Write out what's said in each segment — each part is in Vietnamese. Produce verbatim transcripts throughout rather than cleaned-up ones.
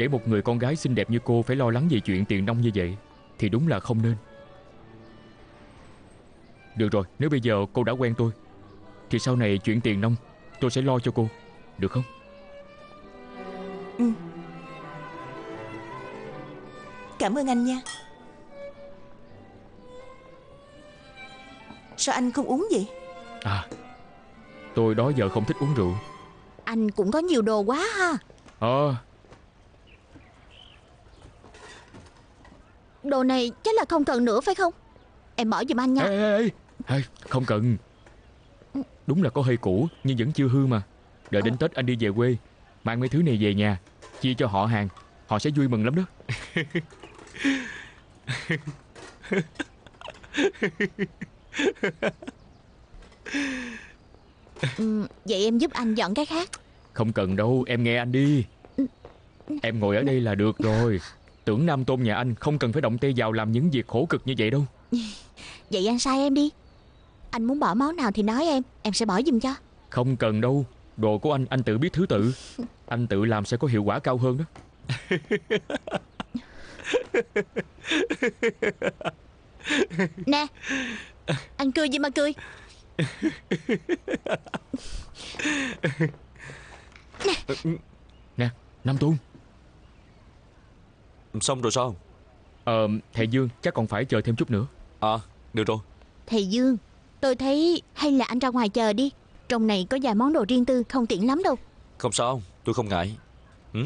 Để một người con gái xinh đẹp như cô phải lo lắng về chuyện tiền nong như vậy thì đúng là không nên. Được rồi, nếu bây giờ cô đã quen tôi thì sau này chuyện tiền nong tôi sẽ lo cho cô, được không? Ừ. Cảm ơn anh nha. Sao anh không uống vậy? À, tôi đó giờ không thích uống rượu. Anh cũng có nhiều đồ quá ha. Ờ. Đồ này chắc là không cần nữa phải không? Em bỏ giùm anh nha. Ê, ê, ê. Ê, không cần. Đúng là có hơi cũ nhưng vẫn chưa hư mà. Đợi đến Tết anh đi về quê, mang mấy thứ này về nhà chia cho họ hàng, họ sẽ vui mừng lắm đó. Ừ, vậy em giúp anh dọn cái khác. Không cần đâu, em nghe anh đi. Em ngồi ở đây là được rồi. Tưởng Nam Tôn nhà anh không cần phải động tay vào làm những việc khổ cực như vậy đâu. Vậy anh sai em đi. Anh muốn bỏ món nào thì nói em, em sẽ bỏ giùm cho. Không cần đâu. Đồ của anh, anh tự biết thứ tự. Anh tự làm sẽ có hiệu quả cao hơn đó. Nè, anh cười gì mà cười. Nè. Nè, Nam Tôn. Xong rồi sao? Ờ, thầy Dương chắc còn phải chờ thêm chút nữa. À, được rồi. Thầy Dương, tôi thấy hay là anh ra ngoài chờ đi. Trong này có vài món đồ riêng tư không tiện lắm đâu. Không sao, tôi không ngại. Ừ?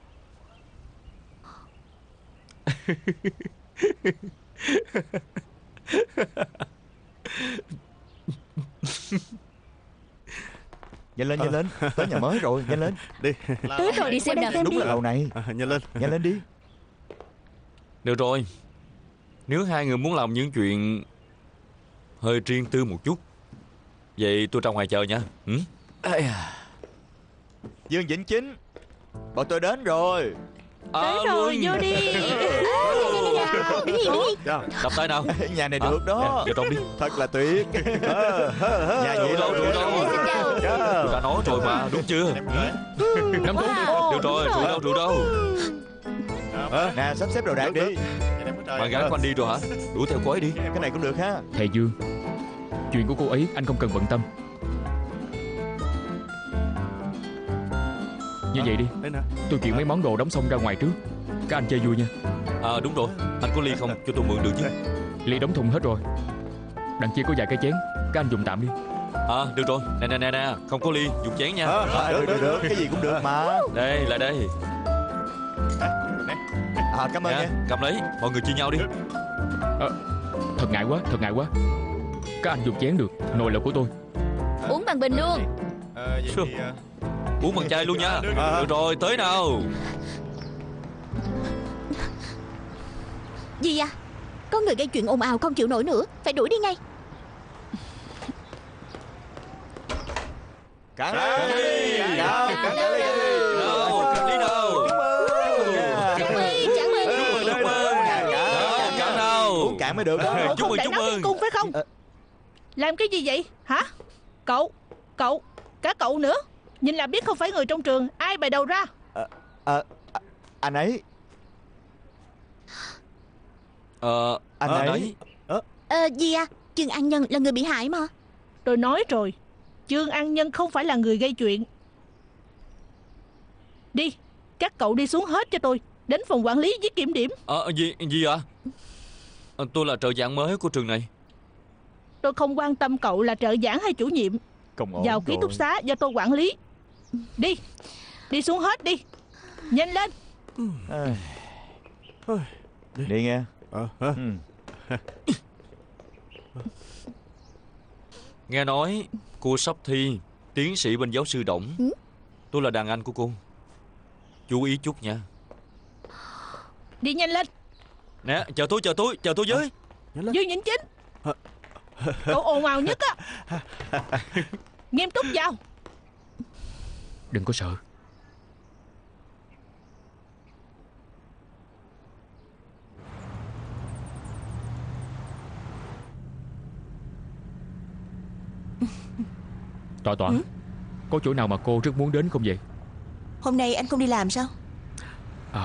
Nhanh lên, nhanh lên. Tới nhà mới rồi, nhanh lên. Đi. Tới rồi, đi xem đây xem Đúng đi. là lầu này. À, nhanh lên. Nhanh lên đi. Được rồi. Nếu hai người muốn làm những chuyện hơi riêng tư một chút, vậy tôi ra ngoài chờ nha. Ừ? Dương Vĩnh Chính, bọn tôi đến rồi. Tới à, rồi, vô đi. Đứng gì, đứng gì. Đập tay nào. Nhà này à, được đó. Vào trong đi. Thật là tuyệt. Nhà vậy đâu, đâu, đâu. Tôi đã nói rồi mà, đúng chưa? Nam Tôn. Được rồi, rượu đâu, rượu đâu. À, nè, sắp xếp đồ đạc đi. Bạn gái của anh đi rồi hả? Đuổi theo cô ấy đi. Cái này cũng được ha. Thầy Dương, chuyện của cô ấy anh không cần bận tâm. Như vậy đi, tôi chuyển mấy món đồ đóng xong ra ngoài trước. Các anh chơi vui nha. À đúng rồi, anh có ly không? Cho tôi mượn được chứ. Ly đóng thùng hết rồi. Đằng kia có vài cái chén, các anh dùng tạm đi. À được rồi, nè nè nè nè, không có ly, dùng chén nha. À, à, được, được, được, cái gì cũng được mà. Đây, lại đây. À, cảm ơn Nè, nha. cầm lấy, mọi người chia nhau đi. À, thật ngại quá, thật ngại quá. Các anh dùng chén được, nồi là của tôi. Uống bằng bình luôn. À, vậy thì, à... Uống bằng chai luôn nha. Được, được, à, được rồi, tới nào. Gì à? Có người gây chuyện ồn ào không chịu nổi nữa, phải đuổi đi ngay. Cạn ly. Cạn, cạn ly. Nào, đi nào. Chẳng ly, chẳng ly. Chúc mừng. Cạn nào. Uống cạn mới được đó. Chúc mừng, chúc mừng. Cung phải không? Làm cái gì vậy hả? Cậu, cậu, cả cậu nữa. Nhìn là biết không phải người trong trường. Ai bày đầu ra? À, à, anh ấy. Ờ, anh à, ấy. đấy. Ờ, gì à? Trương An Nhân là người bị hại mà. Tôi nói rồi, Trương An Nhân không phải là người gây chuyện. Đi, các cậu đi xuống hết cho tôi. Đến phòng quản lý với kiểm điểm. Ờ, à, gì, gì ạ? À, tôi là trợ giảng mới của trường này. Tôi không quan tâm cậu là trợ giảng hay chủ nhiệm. Vào ký túc xá do tôi quản lý. Đi, đi xuống hết đi. Nhanh lên. À. Đi nghe. Ờ, hả? Ừ. Nghe nói cô sắp thi tiến sĩ bên giáo sư Đổng. Ừ? Tôi là đàn anh của cô. Chú ý chút nha. Đi nhanh lên. Nè, chờ tôi, chờ tôi, chờ tôi với. Dương Vĩnh Chính, cậu ồn ào nhất á. Nghiêm túc vào. Đừng có sợ. Tọa tọa, ừ? Có chỗ nào mà cô rất muốn đến không vậy? Hôm nay anh không đi làm sao?